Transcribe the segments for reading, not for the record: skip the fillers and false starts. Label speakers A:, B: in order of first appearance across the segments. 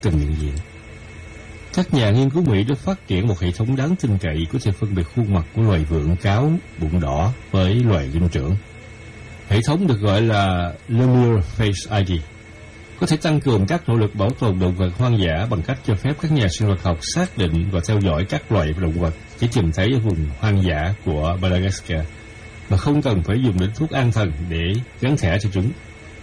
A: tình nhận diện. Các nhà nghiên cứu Mỹ đã phát triển một hệ thống đáng tin cậy có thể phân biệt khuôn mặt của loài vượn cáo bụng đỏ với loài linh trưởng. Hệ thống được gọi là Lemur Face ID, có thể tăng cường các nỗ lực bảo tồn động vật hoang dã bằng cách cho phép các nhà sinh vật học xác định và theo dõi các loài động vật chỉ tìm thấy ở vùng hoang dã của Madagascar, mà không cần phải dùng đến thuốc an thần để gắn thẻ cho chúng.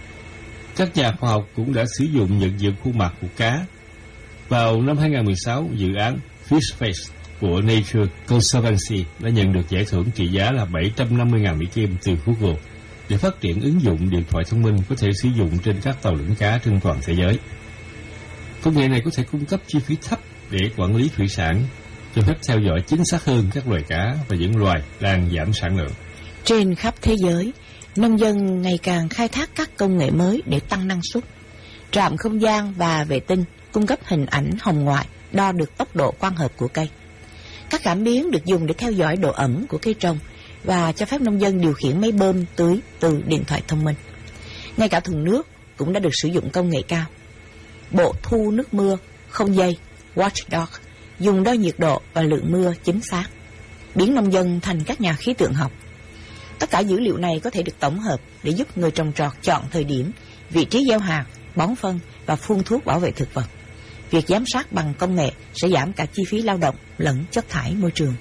A: Các nhà khoa học cũng đã sử dụng nhận diện khuôn mặt của cá. Vào năm 2016, dự án Fish Face của Nature Conservancy đã nhận được giải thưởng trị giá là 750.000 Mỹ Kim từ Google để phát triển ứng dụng điện thoại thông minh có thể sử dụng trên các tàu lưỡng cá trên toàn thế giới. Công nghệ này có thể cung cấp chi phí thấp để quản lý thủy sản, cho phép theo dõi chính xác hơn các loài cá và những loài đang giảm sản lượng.
B: Trên khắp thế giới, nông dân ngày càng khai thác các công nghệ mới để tăng năng suất. Trạm không gian và vệ tinh cung cấp hình ảnh hồng ngoại đo được tốc độ quang hợp của cây. Các cảm biến được dùng để theo dõi độ ẩm của cây trồng và cho phép nông dân điều khiển máy bơm tưới từ điện thoại thông minh. Ngay cả thùng nước cũng đã được sử dụng công nghệ cao. Bộ thu nước mưa không dây Watchdog dùng đo nhiệt độ và lượng mưa chính xác, biến nông dân thành các nhà khí tượng học. Tất cả dữ liệu này có thể được tổng hợp để giúp người trồng trọt chọn thời điểm, vị trí gieo hạt, bón phân và phun thuốc bảo vệ thực vật. Việc giám sát bằng công nghệ sẽ giảm cả chi phí lao động lẫn chất thải môi trường.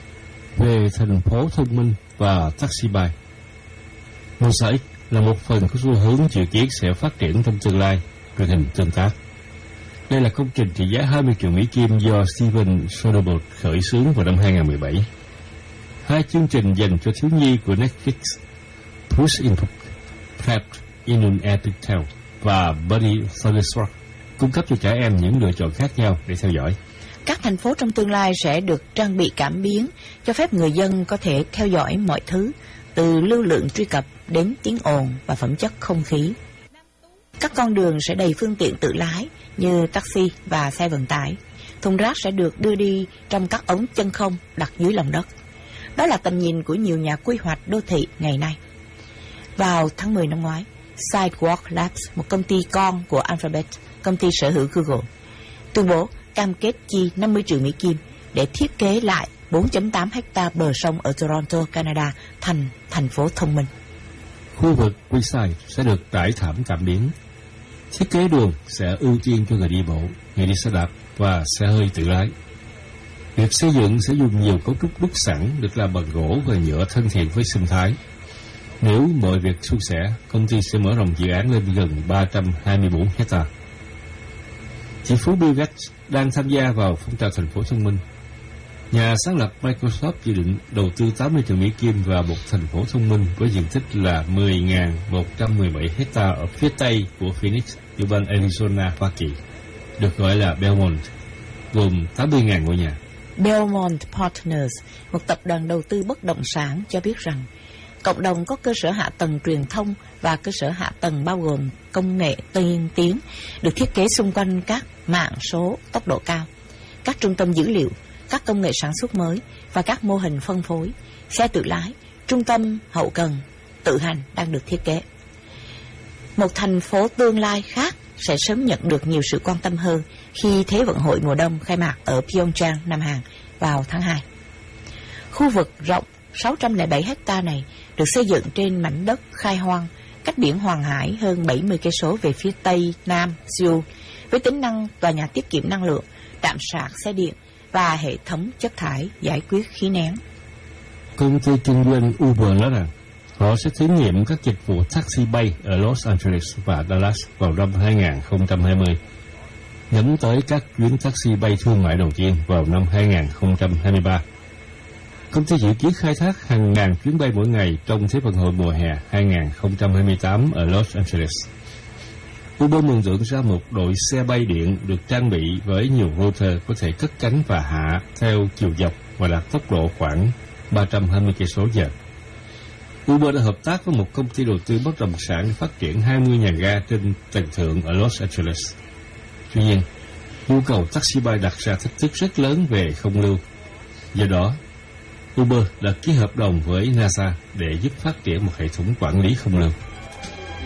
A: Về thành phố thông minh và taxi bay, Mosaic là một phần của xu hướng dự kiến sẽ phát triển trong tương lai truyền hình tương tác. Đây là công trình trị giá 20 triệu Mỹ Kim do Steven Soderbergh khởi xướng vào năm 2017. Hai chương trình dành cho thiếu nhi của Netflix, Puss in Boots, Trapped in an Epic Tale và Buddy Thunderstruck cung cấp cho trẻ em những lựa chọn khác nhau để theo dõi.
B: Các thành phố trong tương lai sẽ được trang bị cảm biến, cho phép người dân có thể theo dõi mọi thứ, từ lưu lượng truy cập đến tiếng ồn và phẩm chất không khí. Các con đường sẽ đầy phương tiện tự lái như taxi và xe vận tải. Thùng rác sẽ được đưa đi trong các ống chân không đặt dưới lòng đất. Đó là tầm nhìn của nhiều nhà quy hoạch đô thị ngày nay. Vào tháng 10 năm ngoái, Sidewalk Labs, một công ty con của Alphabet, công ty sở hữu Google, tuyên bố cam kết chi 50 triệu Mỹ Kim để thiết kế lại 4.8 hecta bờ sông ở Toronto, Canada thành thành phố thông minh.
A: Khu vực Quayside sẽ được trải thảm cảm biến. Thiết kế đường sẽ ưu tiên cho người đi bộ, người đi xe đạp và xe hơi tự lái. Việc xây dựng sẽ dùng nhiều cấu trúc đúc sẵn được làm bằng gỗ và nhựa thân thiện với sinh thái. Nếu mọi việc suôn sẻ, công ty sẽ mở rộng dự án lên gần 324 hecta. Tỷ phú Bill Gates đang tham gia vào phong trào thành phố thông minh. Nhà sáng lập Microsoft dự định đầu tư 80 triệu Mỹ Kim vào một thành phố thông minh với diện tích là 10.117 hecta ở phía tây của Phoenix, tiểu bang Arizona, Hoa Kỳ, được gọi là Belmont, gồm 80.000 ngôi nhà.
B: Belmont Partners, một tập đoàn đầu tư bất động sản, cho biết rằng cộng đồng có cơ sở hạ tầng truyền thông và cơ sở hạ tầng bao gồm công nghệ tiên tiến được thiết kế xung quanh các mạng số tốc độ cao, các trung tâm dữ liệu, các công nghệ sản xuất mới và các mô hình phân phối, xe tự lái, trung tâm hậu cần, tự hành đang được thiết kế. Một thành phố tương lai khác sẽ sớm nhận được nhiều sự quan tâm hơn khi Thế vận hội mùa đông khai mạc ở Pyeongchang, Nam Hàn vào tháng 2. Khu vực rộng 607 hecta này được xây dựng trên mảnh đất khai hoang cách biển Hoàng Hải hơn 70 cây số về phía tây nam Seoul, với tính năng tòa nhà tiết kiệm năng lượng, trạm sạc xe điện và hệ thống chất thải giải quyết khí nén.
A: Công ty kinh doanh Uber nói rằng họ sẽ thí nghiệm các dịch vụ taxi bay ở Los Angeles và Dallas vào năm 2020, nhắm tới các chuyến taxi bay thương mại đầu tiên vào năm 2023. Công ty dự kiến khai thác hàng ngàn chuyến bay mỗi ngày trong Thế vận hội mùa hè 2028 ở Los Angeles. Uber mường tượng ra một đội xe bay điện được trang bị với nhiều rotor có thể cất cánh và hạ theo chiều dọc và đạt tốc độ khoảng 320 cây số giờ. Uber đã hợp tác với một công ty đầu tư bất động sản để phát triển 20 nhà ga trên tầng thượng ở Los Angeles. Tuy nhiên, nhu cầu taxi bay đặt ra thách thức rất lớn về không lưu. Do đó, Uber đã ký hợp đồng với NASA để giúp phát triển một hệ thống quản lý không lưu.